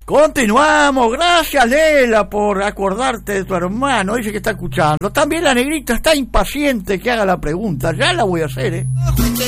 Continuamos, gracias Lela por acordarte de tu hermano, dice que está escuchando. También la negrita está impaciente que haga la pregunta, ya la voy a hacer,